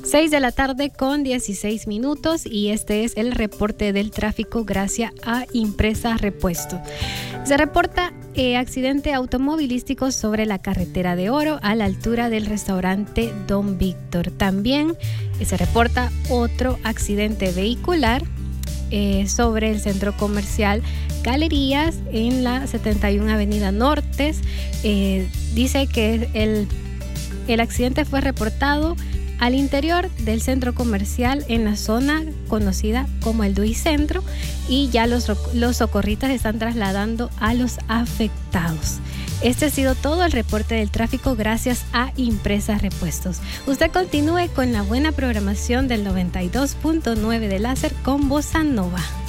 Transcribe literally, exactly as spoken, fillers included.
seis de la tarde con dieciséis minutos y este es el reporte del tráfico gracias a Impresa Repuestos. Se reporta eh, accidente automovilístico sobre la carretera de Oro a la altura del restaurante Don Víctor. También eh, se reporta otro accidente vehicular eh, sobre el centro comercial Galerías en la setenta y una Avenida Nortes. Eh, dice que el, el accidente fue reportado al interior del centro comercial en la zona conocida como el Duicentro y ya los, los socorristas están trasladando a los afectados. Este ha sido todo el reporte del tráfico gracias a Impresa Repuestos. Usted continúe con la buena programación del noventa y dos punto nueve de Láser con Bossa Nova.